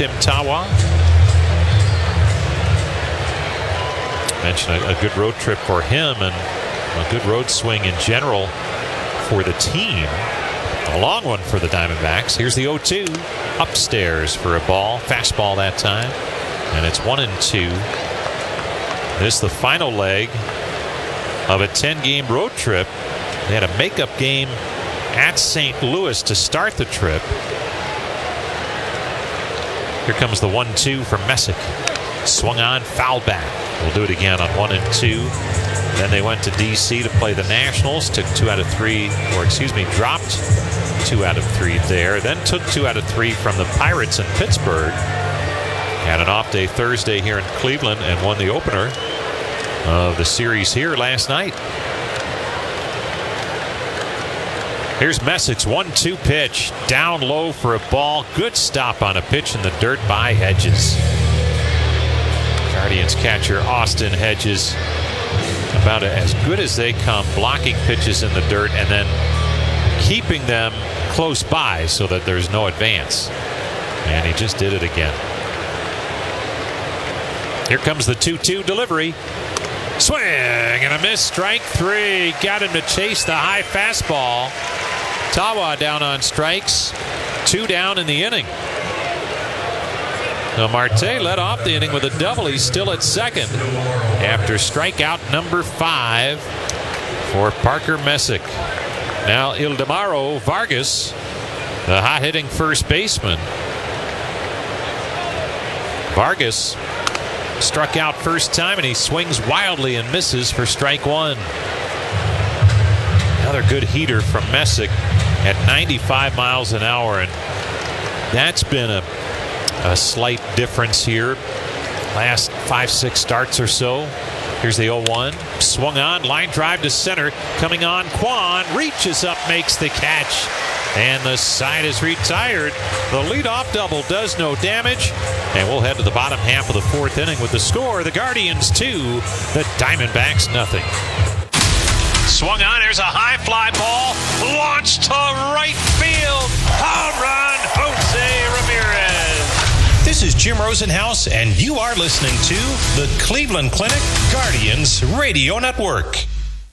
Tim Tawa. Mentioned a good road trip for him and a good road swing in general for the team. A long one for the Diamondbacks. Here's the 0-2. Upstairs for a ball. Fastball that time. And it's 1-2. This is the final leg of a 10-game road trip. They had a makeup game at St. Louis to start the trip. Here comes the 1-2 from Messick. Swung on, foul back. We'll do it again on 1-2. Then they went to D.C. to play the Nationals. Took 2 out of 3, dropped 2 out of 3 there. Then took 2 out of 3 from the Pirates in Pittsburgh. Had an off day Thursday here in Cleveland and won the opener of the series here last night. Here's Messick's 1-2 pitch. Down low for a ball. Good stop on a pitch in the dirt by Hedges. Guardians catcher Austin Hedges, about as good as they come, blocking pitches in the dirt and then keeping them close by so that there's no advance. And he just did it again. Here comes the 2-2 delivery. Swing and a miss. Strike 3. Got him to chase the high fastball. Tawa down on strikes. 2 down in the inning. Now Marte led off the inning with a double. He's still at second after strikeout number 5 for Parker Messick. Now Ildemaro Vargas, the hot-hitting first baseman. Vargas struck out first time, and he swings wildly and misses for strike 1. Another good heater from Messick at 95 miles an hour, and that's been a slight difference here last 5-6 starts or so. Here's the 0-1. Swung on, line drive to center. Coming on, Kwan reaches up, makes the catch, and the side is retired. The leadoff double does no damage, and we'll head to the bottom half of the 4th inning with the score: the Guardians 2, the Diamondbacks 0. Swung on, there's a high fly ball, launched to right field. Home run, Jose Ramirez. This is Jim Rosenhaus, and you are listening to the Cleveland Clinic Guardians Radio Network.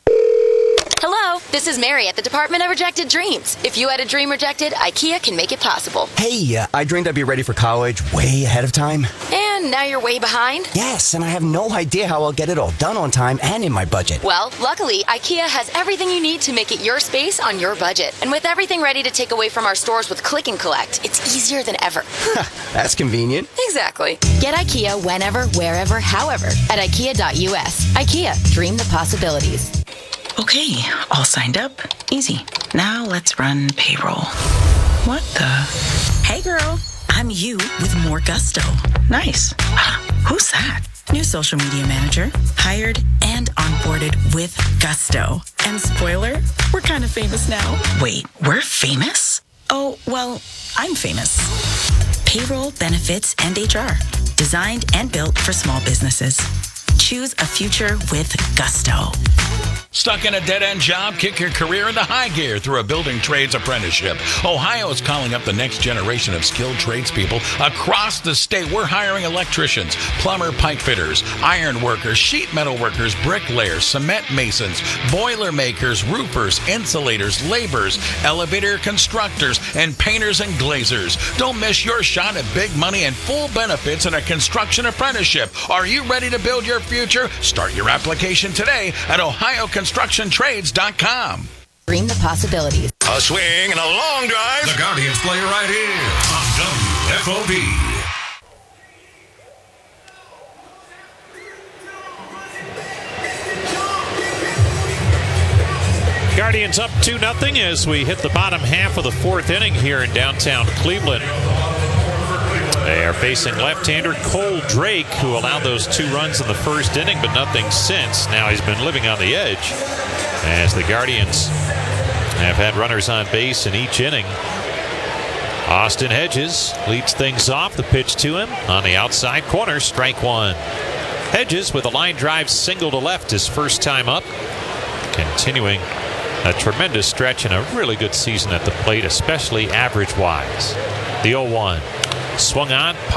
Hello, this is Mary at the Department of Rejected Dreams. If you had a dream rejected, IKEA can make it possible. Hey, I dreamed I'd be ready for college way ahead of time. And now you're way behind? Yes, and I have no idea how I'll get it all done on time and in my budget. Well, luckily, IKEA has everything you need to make it your space on your budget. And with everything ready to take away from our stores with Click and Collect, it's easier than ever. That's convenient. Exactly. Get IKEA whenever, wherever, however at IKEA.us. IKEA, dream the possibilities. Okay, all signed up. Easy. Now let's run payroll. What the? Hey girl, I'm you with more gusto. Nice. Who's that? New social media manager. Hired and onboarded with gusto. And spoiler, we're kind of famous now. Wait, we're famous? Oh, well, I'm famous. Payroll, benefits, and HR. Designed and built for small businesses. Choose a future with gusto. Stuck in a dead-end job? Kick your career into high gear through a building trades apprenticeship. Ohio is calling up the next generation of skilled tradespeople across the state. We're hiring electricians, plumber, pipe fitters, iron workers, sheet metal workers, bricklayers, cement masons, boiler makers, roofers, insulators, laborers, elevator constructors, and painters and glazers. Don't miss your shot at big money and full benefits in a construction apprenticeship. Are you ready to build your future? Start your application today at OhioConstructionTrades.com. Dream the possibilities. A swing and a long drive. The Guardians play right here on WFOV. Guardians up 2-0 as we hit the bottom half of the 4th inning here in downtown Cleveland. They are facing left-hander Cole Drake, who allowed those 2 runs in the first inning, but nothing since. Now he's been living on the edge as the Guardians have had runners on base in each inning. Austin Hedges leads things off. The pitch to him on the outside corner, strike 1. Hedges with a line drive single to left his first time up. Continuing a tremendous stretch and a really good season at the plate, especially average-wise. The 0-1. Swung on.